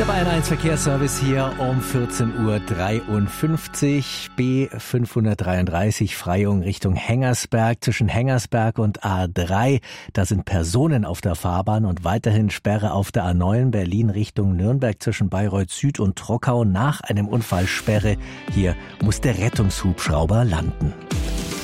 Der Bayern 1 Verkehrsservice hier um 14:53 Uhr. B533 Freyung Richtung Hengersberg. Zwischen Hengersberg und A3, da sind Personen auf der Fahrbahn und weiterhin Sperre auf der A9 Berlin Richtung Nürnberg zwischen Bayreuth Süd und Trockau. Nach einem Unfall Sperre. Hier muss der Rettungshubschrauber landen.